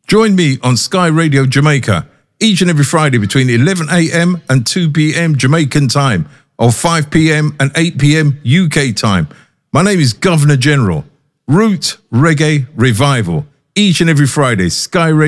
Join me on Sky Radio Jamaica each and every Friday between 11 a.m. and 2 p.m. Jamaican time, or 5 p.m. and 8 p.m. UK time. My name is Governor General. Root Reggae Revival, each and every Friday, Sky Radio.